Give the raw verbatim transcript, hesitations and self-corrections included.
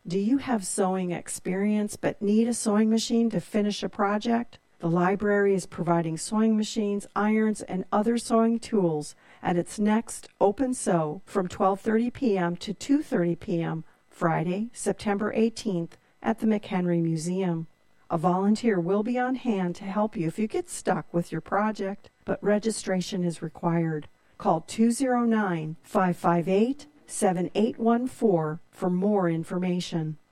Do you have sewing experience but need a sewing machine to finish a project? The library is providing sewing machines, irons, and other sewing tools at its next Open Sew from twelve thirty p.m. to two thirty p.m. Friday, September eighteenth at the McHenry Museum. A volunteer will be on hand to help you if you get stuck with your project, but registration is required. Call two oh nine, five five eight, seven eight one four for more information.